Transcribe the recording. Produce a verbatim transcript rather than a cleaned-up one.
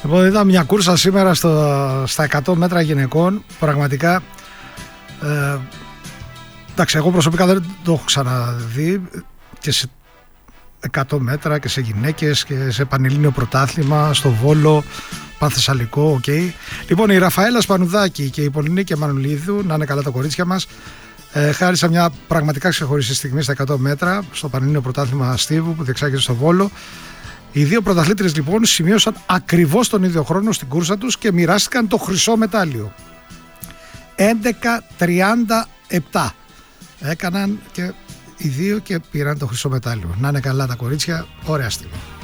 Λοιπόν, είδα μια κούρσα σήμερα στο, στα εκατό μέτρα γυναικών. Πραγματικά, ε, εντάξει, εγώ προσωπικά δεν το έχω ξαναδεί και σε εκατό μέτρα και σε γυναίκες και σε πανελλήνιο πρωτάθλημα, στο Βόλο, Πανθεσσαλικό, οκ. Okay. Λοιπόν, η Ραφαέλα Σπανουδάκη και η Πολυνίκη Μανουλίδου, να είναι καλά τα κορίτσια μας, ε, χάρισαν μια πραγματικά ξεχωριστή στιγμή στα εκατό μέτρα στο πανελλήνιο πρωτάθλημα Στίβου που διεξάγεται στο Βόλο. Οι δύο πρωταθλήτριες λοιπόν σημείωσαν ακριβώς τον ίδιο χρόνο στην κούρσα τους και μοιράστηκαν το χρυσό μετάλλιο. έντεκα τριάντα επτά έκαναν και οι δύο και πήραν το χρυσό μετάλλιο. Να είναι καλά τα κορίτσια, ωραία στιγμή.